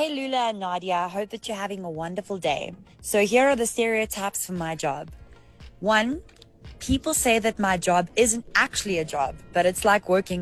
Hey, Lula and Nadia, I hope that you're having a wonderful day. So here are the stereotypes for my job. 1, people say that my job isn't actually a job, but it's like working